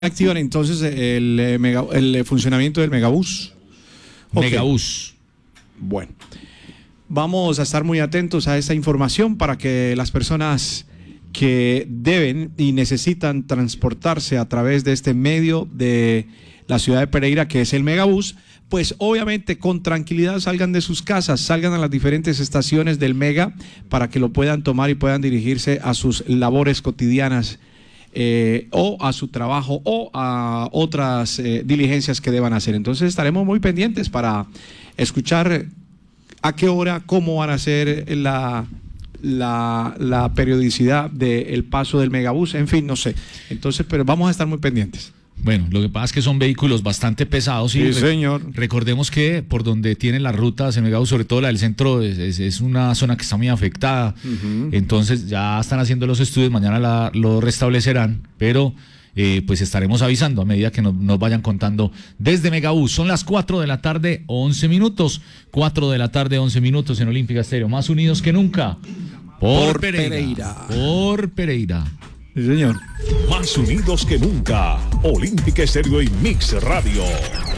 activan entonces el funcionamiento del megabús. Okay. Megabús. Bueno, vamos a estar muy atentos a esta información para que las personas que deben y necesitan transportarse a través de este medio de la ciudad de Pereira, que es el megabús, pues obviamente con tranquilidad salgan de sus casas, salgan a las diferentes estaciones del mega para que lo puedan tomar y puedan dirigirse a sus labores cotidianas. O a su trabajo o a otras diligencias que deban hacer. Entonces estaremos muy pendientes para escuchar a qué hora, cómo van a ser la periodicidad del paso del megabús, en fin, no sé. Entonces, pero vamos a estar muy pendientes. Bueno, lo que pasa es que son vehículos bastante pesados. Sí, señor. Recordemos que por donde tienen las rutas el megabús, sobre todo la del centro, es una zona que está muy afectada. Entonces ya están haciendo los estudios, mañana lo restablecerán, pero pues estaremos avisando a medida que nos vayan contando desde Megabús. Son las 4 de la tarde, 11 minutos. 4 de la tarde, 11 minutos en Olímpica Estéreo. Más unidos que nunca. Por Pereira. Por Pereira. Sí, señor. Más unidos que nunca. Olímpica Estéreo y Mix Radio.